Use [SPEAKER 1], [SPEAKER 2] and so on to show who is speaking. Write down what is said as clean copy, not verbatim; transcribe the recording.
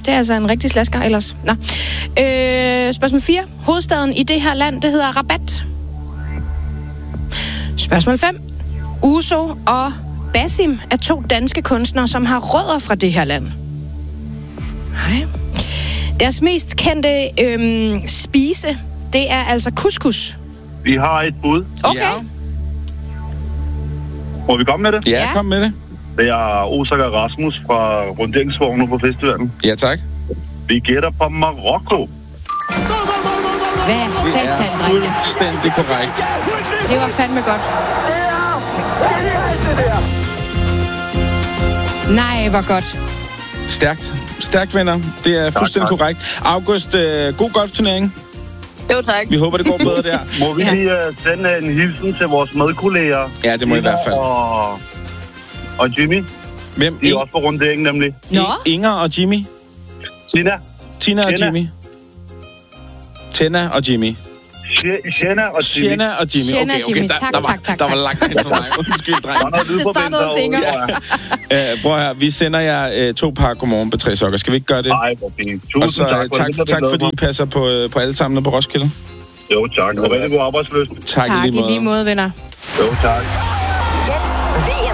[SPEAKER 1] Det er altså en rigtig slasker ellers. Nå. Spørgsmål 4. Hovedstaden i det her land, det hedder Rabat. Spørgsmål 5. Uso og Basim er 2 danske kunstnere, som har rødder fra det her land. Hej. Deres mest kendte spise, det er altså couscous.
[SPEAKER 2] Vi har et bud.
[SPEAKER 1] Okay.
[SPEAKER 3] Ja.
[SPEAKER 2] Må vi komme med det?
[SPEAKER 3] Ja, kom med det.
[SPEAKER 2] Det er Osaka Rasmus fra Runderingsvognen på festivalen.
[SPEAKER 3] Ja, tak.
[SPEAKER 2] Vi gætter på Marokko.
[SPEAKER 1] Hvad
[SPEAKER 3] Det
[SPEAKER 1] satan,
[SPEAKER 3] er
[SPEAKER 1] drenge?
[SPEAKER 3] fuldstændig korrekt.
[SPEAKER 1] Det var fandme godt. Nej, hvor godt.
[SPEAKER 3] Stærkt, venner. Det er fuldstændig korrekt. August, god golfturnering.
[SPEAKER 4] Jo, tak.
[SPEAKER 3] Vi håber, det går bedre der.
[SPEAKER 2] Må vi lige sende en hilsen til vores medkolleger?
[SPEAKER 3] Ja, det må i hvert fald.
[SPEAKER 2] Og Jimmy.
[SPEAKER 3] Hvem?
[SPEAKER 2] De er også på runderingen, nemlig.
[SPEAKER 1] Nå.
[SPEAKER 3] Inger og Jimmy. Tina og Jimmy. Tenna og Jimmy.
[SPEAKER 2] Shenna og Jimmy.
[SPEAKER 3] Shenna og Jimmy.
[SPEAKER 1] Shenna og
[SPEAKER 3] Okay,
[SPEAKER 1] Jimmy. Tak.
[SPEAKER 3] der var langt hen for mig. Undskyld, dreng.
[SPEAKER 1] Det startede hos Inger.
[SPEAKER 3] Prøv her, vi sender jer 2 par godmorgen på 3 sokker. Skal vi ikke gøre det?
[SPEAKER 2] Nej, hvor fint.
[SPEAKER 3] Og
[SPEAKER 2] Tusind
[SPEAKER 3] så tak fordi I passer på alle sammen på Roskilde.
[SPEAKER 2] Jo, tak. Og rigtig god arbejdsløst.
[SPEAKER 3] Tak i lige måde,
[SPEAKER 1] venner.
[SPEAKER 2] Jo, tak.